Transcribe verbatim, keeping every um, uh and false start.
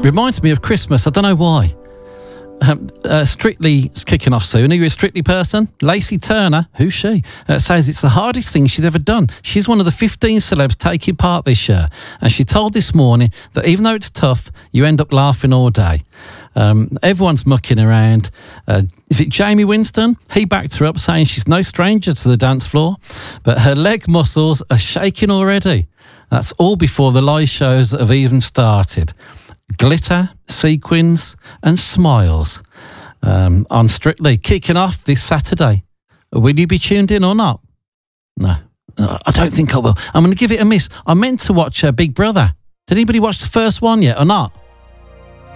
Reminds me of Christmas. I don't know why. Um, uh, Strictly's kicking off soon. Are you a Strictly person? Lacey Turner, who's she? Uh, says it's the hardest thing she's ever done. She's one of the fifteen celebs taking part this year. And she told this morning that even though it's tough, you end up laughing all day. Um, everyone's mucking around. Uh, is it Jamie Winston? He backed her up, saying she's no stranger to the dance floor, but her leg muscles are shaking already. That's all before the live shows have even started. Glitter, sequins and smiles um, on Strictly, kicking off this Saturday. Will you be tuned in or not? No, I don't think I will. I'm going to give it a miss. I meant to watch uh, Big Brother. Did anybody watch the first one yet or not?